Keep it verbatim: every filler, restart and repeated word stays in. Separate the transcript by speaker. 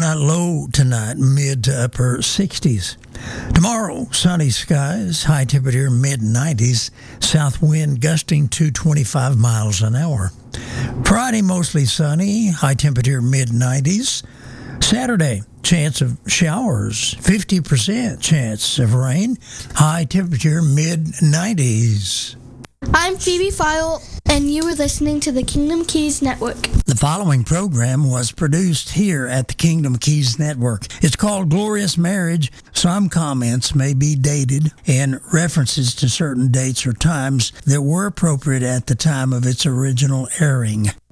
Speaker 1: Uh, low tonight, mid to upper sixties. Tomorrow, sunny skies, high temperature mid nineties, south wind gusting to twenty-five miles an hour. Friday, mostly sunny, high temperature mid nineties. Saturday, chance of showers, fifty percent chance of rain, high temperature mid nineties.
Speaker 2: I'm Phoebe File, and you are listening to the Kingdom Keys Network.
Speaker 1: The following program was produced here at the Kingdom Keys Network. It's called Glorious Marriage. Some comments may be dated and references to certain dates or times that were appropriate at the time of its original airing.